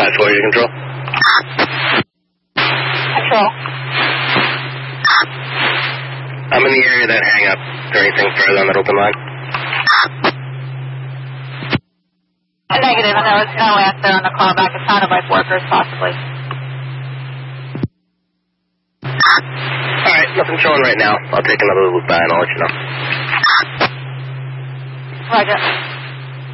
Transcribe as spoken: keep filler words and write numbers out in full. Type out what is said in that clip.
That's where you control. Control. I'm in the area that hang up. Is there anything further on that open line? A negative, and there was no answer on the call back. It sounded like workers, possibly. Alright, nothing showing right now. I'll take another loop by and I'll let you know. Roger.